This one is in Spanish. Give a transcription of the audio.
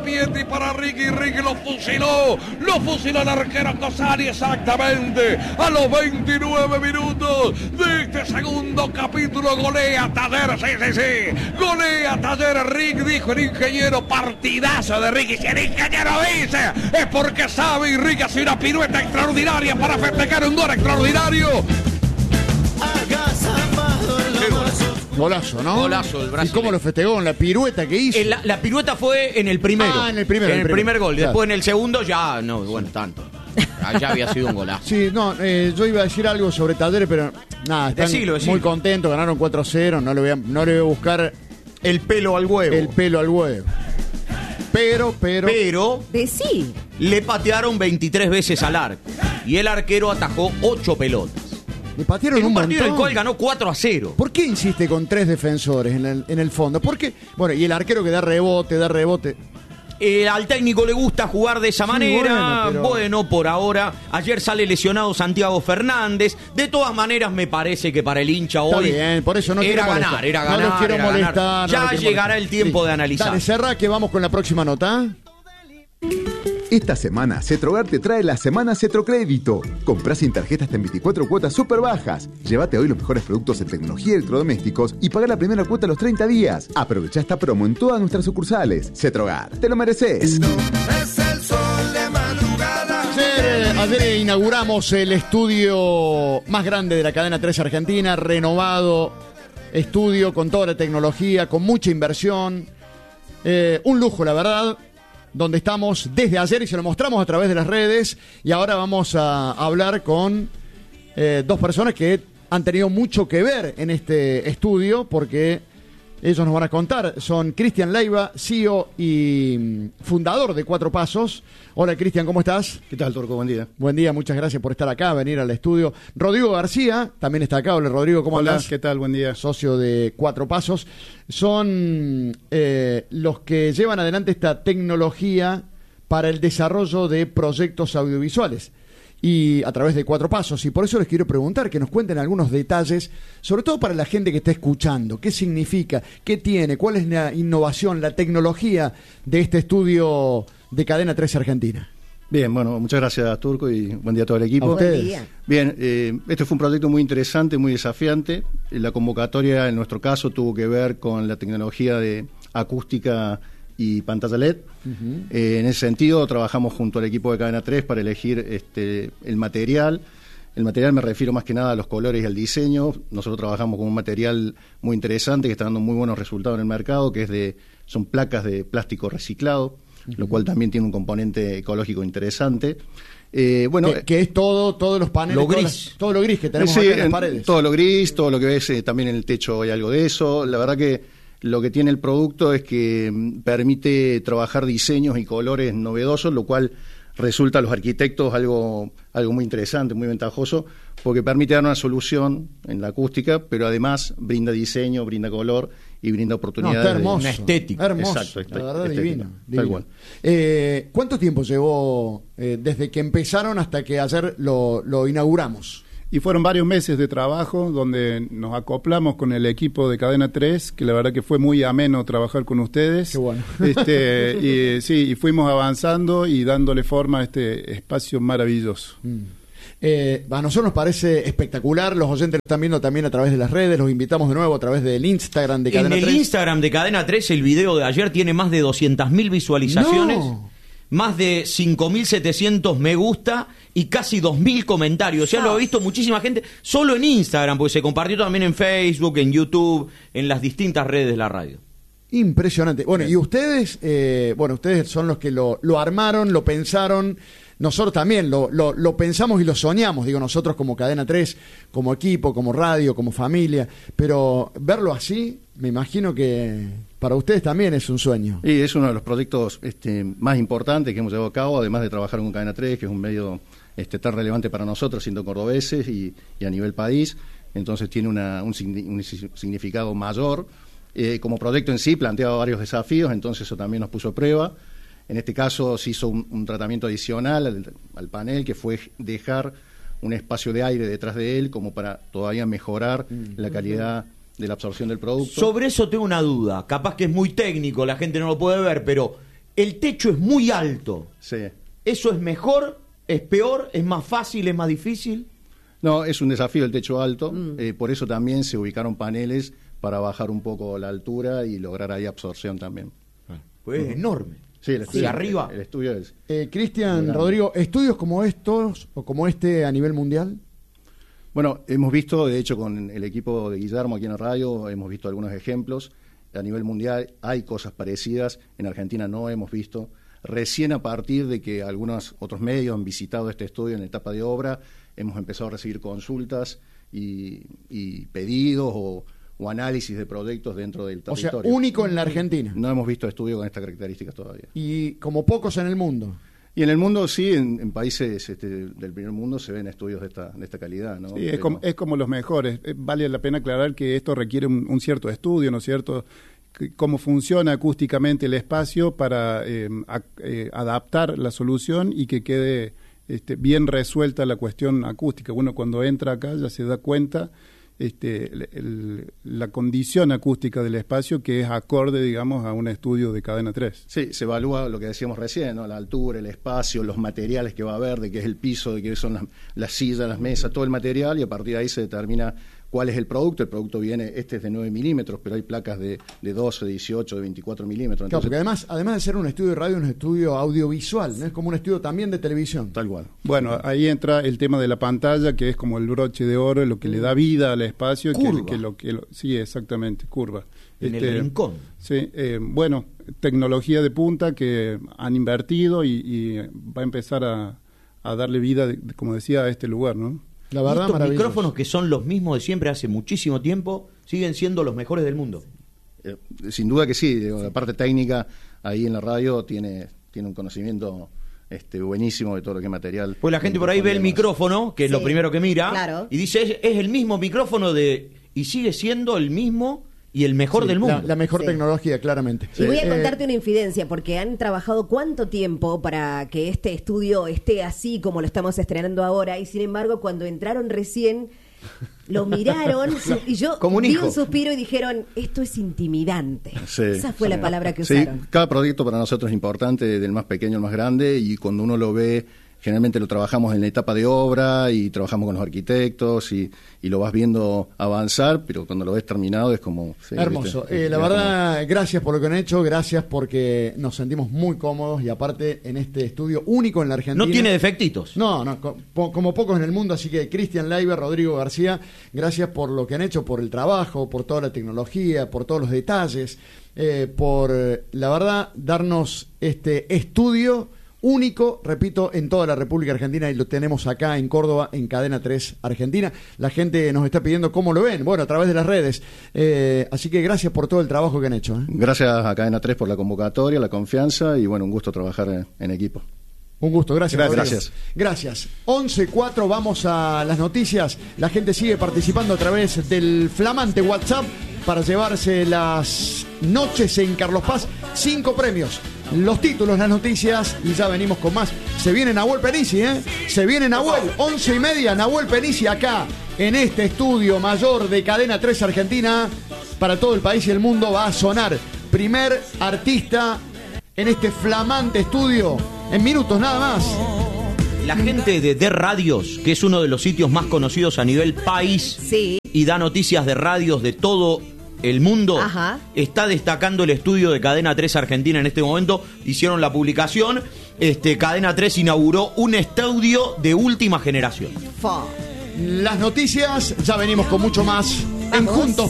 Pietri para Ricky. Ricky lo fusiló el arquero Cosari exactamente a los 29 minutos de este segundo capítulo. Golea Taller, sí, golea Taller. Rick, dijo el ingeniero, partidazo de Ricky. Si el ingeniero dice, es porque sabe, y Rick hace una pirueta extraordinaria para festejar un gol extraordinario. Golazo, ¿no? Golazo el Brasil. ¿Y cómo lo festejó? ¿La pirueta que hizo? La pirueta fue en el primero. En el primer gol. Claro. Después en el segundo ya, no, bueno, tanto. Ya había sido un golazo. Sí, no, yo iba a decir algo sobre Talleres, pero nada, están Decilo. muy contentos, ganaron 4-0, no le voy a buscar el pelo al huevo. Pero Decí. le patearon 23 veces al arco y el arquero atajó 8 pelotas. Le patearon En un partido en montón. el cual ganó 4-0. ¿Por qué insiste con 3 defensores en el fondo? Porque, bueno, y el arquero que da rebote. Al técnico le gusta jugar de esa manera. Bueno, por ahora. Ayer sale lesionado Santiago Fernández. De todas maneras, me parece que para el hincha Está hoy bien, por eso no era quiero ganar. No los quiero molestar. Ya llegará el tiempo de analizar. Dale, cerra que vamos con la próxima nota. Esta semana, Cetrogar te trae la Semana Cetrocrédito. Comprá sin tarjeta hasta en 24 cuotas súper bajas. Llévate hoy los mejores productos en tecnología y electrodomésticos y paga la primera cuota a los 30 días. Aprovecha esta promo en todas nuestras sucursales. Cetrogar, te lo mereces. Es el sol de madrugada. Ayer inauguramos el estudio más grande de la cadena 3 Argentina, renovado estudio con toda la tecnología, con mucha inversión. Un lujo, la verdad. Donde estamos desde ayer y se lo mostramos a través de las redes. Y ahora vamos a hablar con 2 personas que han tenido mucho que ver en este estudio, porque ellos nos van a contar. Son Cristian Leiva, CEO y fundador de Cuatro Pasos. Hola Cristian, ¿cómo estás? ¿Qué tal, Turco? Buen día. Buen día, muchas gracias por estar acá, venir al estudio. Rodrigo García también está acá. Hola Rodrigo, ¿cómo Hola, andás? ¿qué tal? Buen día. Socio de Cuatro Pasos. Son los que llevan adelante esta tecnología para el desarrollo de proyectos audiovisuales y a través de Cuatro Pasos. Y por eso les quiero preguntar que nos cuenten algunos detalles, sobre todo para la gente que está escuchando. ¿Qué significa? ¿Qué tiene? ¿Cuál es la innovación, la tecnología de este estudio de Cadena 3 Argentina? Bien, bueno, muchas gracias, Turco, y buen día a todo el equipo. A ustedes. Buen día. Bien, este fue un proyecto muy interesante, muy desafiante. La convocatoria, en nuestro caso, tuvo que ver con la tecnología de acústica y pantalla LED. En ese sentido, trabajamos junto al equipo de Cadena 3 para elegir el material. El material me refiero más que nada a los colores y al diseño. Nosotros trabajamos con un material muy interesante que está dando muy buenos resultados en el mercado, que son placas de plástico reciclado, lo cual también tiene un componente ecológico interesante. Bueno, que es todos los paneles, lo gris. todo lo gris que tenemos sí, acá en las paredes. todo lo gris, todo lo que ves, también en el techo hay algo de eso. La verdad que lo que tiene el producto es que permite trabajar diseños y colores novedosos, lo cual resulta a los arquitectos algo muy interesante, muy ventajoso, porque permite dar una solución en la acústica, pero además brinda diseño, brinda color y brinda oportunidades. Está hermoso. Una estética. Hermoso. Exacto, La verdad, estética. divino. Tal cual. ¿Cuánto tiempo llevó desde que empezaron hasta que ayer lo inauguramos? Y fueron varios meses de trabajo donde nos acoplamos con el equipo de Cadena 3, que la verdad que fue muy ameno trabajar con ustedes. Qué bueno. Y fuimos avanzando y dándole forma a este espacio maravilloso. A nosotros nos parece espectacular. Los oyentes lo están viendo también a través de las redes. Los invitamos de nuevo a través del Instagram de Cadena 3. En el Instagram de Cadena 3, el video de ayer tiene más de 200.000 visualizaciones. No. Más de 5.700 me gusta y casi 2.000 comentarios. Ya lo ha visto muchísima gente solo en Instagram, porque se compartió también en Facebook, en YouTube, en las distintas redes de la radio. Impresionante. Bueno, y ustedes, ustedes son los que lo armaron, lo pensaron. Nosotros también lo pensamos y lo soñamos, digo, nosotros como Cadena 3, como equipo, como radio, como familia. Pero verlo así, me imagino que para ustedes también es un sueño. Y es uno de los proyectos más importantes que hemos llevado a cabo, además de trabajar con Cadena 3, que es un medio tan relevante para nosotros, siendo cordobeses y a nivel país. Entonces tiene un significado mayor. Como proyecto en sí planteaba varios desafíos, entonces eso también nos puso a prueba. En este caso se hizo un tratamiento adicional al panel, que fue dejar un espacio de aire detrás de él como para todavía mejorar la calidad de la absorción del producto. Sobre eso tengo una duda, capaz que es muy técnico, la gente no lo puede ver, pero el techo es muy alto. Sí. ¿Eso es mejor? ¿Es peor? ¿Es más fácil? ¿Es más difícil? No, es un desafío el techo alto, por eso también se ubicaron paneles para bajar un poco la altura y lograr ahí absorción también. Pues es enorme. Sí, el estudio, arriba. El estudio es... Cristian, Rodrigo, ¿estudios como estos o como este a nivel mundial? Bueno, hemos visto, de hecho, con el equipo de Guillermo aquí en la radio, hemos visto algunos ejemplos. A nivel mundial hay cosas parecidas, en Argentina no hemos visto. Recién a partir de que algunos otros medios han visitado este estudio en etapa de obra, hemos empezado a recibir consultas y pedidos o análisis de proyectos dentro del territorio. O sea, único en la Argentina. No hemos visto estudios con estas características todavía. Y como pocos en el mundo. Y en el mundo sí, en países del primer mundo se ven estudios de esta calidad, ¿no? Sí, es como los mejores. Vale la pena aclarar que esto requiere un cierto estudio, ¿no es cierto? Cómo funciona acústicamente el espacio para adaptar la solución y que quede bien resuelta la cuestión acústica. Uno cuando entra acá ya se da cuenta la condición acústica del espacio que es acorde, digamos, a un estudio de Cadena 3. Sí, se evalúa lo que decíamos recién, ¿no? La altura, el espacio, los materiales que va a haber, de qué es el piso, de qué son las sillas, las mesas, todo el material, y a partir de ahí se determina cuál es el producto. El producto viene, es de 9 milímetros, pero hay placas de 12, 18, de 24 milímetros. Claro, porque además de ser un estudio de radio, es un estudio audiovisual, ¿no? Es como un estudio también de televisión. Tal cual. Bueno, ahí entra el tema de la pantalla, que es como el broche de oro, lo que le da vida al espacio. Curva. Sí, exactamente, curva. En el rincón. Sí, bueno, tecnología de punta que han invertido y va a empezar a darle vida, como decía, a este lugar, ¿no? La verdad, estos maravilloso. micrófonos que son los mismos de siempre hace muchísimo tiempo siguen siendo los mejores del mundo. Sin duda que sí, la parte técnica ahí en la radio tiene un conocimiento buenísimo de todo lo que es material. Pues la gente por ahí ve el micrófono, que es lo primero que mira, claro, y dice, es el mismo micrófono y sigue siendo el mismo y el mejor del mundo. La mejor tecnología, claramente. Y voy a contarte una infidencia, porque han trabajado cuánto tiempo para que este estudio esté así como lo estamos estrenando ahora, y sin embargo cuando entraron recién lo miraron y yo di un suspiro y dijeron, esto es intimidante. Sí, esa fue la palabra que usaron. Sí, cada proyecto para nosotros es importante, del más pequeño al más grande, y cuando uno lo ve, generalmente lo trabajamos en la etapa de obra y trabajamos con los arquitectos y lo vas viendo avanzar, pero cuando lo ves terminado es como... Sí, hermoso. La verdad, gracias por lo que han hecho, gracias porque nos sentimos muy cómodos y aparte en este estudio único en la Argentina. No tiene defectitos. No, como pocos en el mundo, así que Cristian Leiber, Rodrigo García, gracias por lo que han hecho, por el trabajo, por toda la tecnología, por todos los detalles, por, la verdad, darnos este estudio único, repito, en toda la República Argentina, y lo tenemos acá en Córdoba, en Cadena 3 Argentina. La gente nos está pidiendo cómo lo ven, bueno, a través de las redes. Así que gracias por todo el trabajo que han hecho. Gracias a Cadena 3 por la convocatoria, la confianza, y bueno, un gusto trabajar en equipo. Un gusto, gracias. Gracias. 11:04, vamos a las noticias. La gente sigue participando a través del flamante WhatsApp para llevarse las noches en Carlos Paz. 5 premios, los títulos, las noticias, y ya venimos con más. Se viene Nahuel Penici, se viene Nahuel, 11:30, Nahuel Penici acá en este estudio mayor de Cadena 3 Argentina. Para todo el país y el mundo va a sonar. Primer artista en este flamante estudio, en minutos nada más. La gente de Radios, que es uno de los sitios más conocidos a nivel país, sí, y da noticias de radios de todo el mundo, ajá, está destacando el estudio de Cadena 3 Argentina en este momento. Hicieron la publicación, Cadena 3 inauguró un estudio de última generación. Las noticias, ya venimos con mucho más en Juntos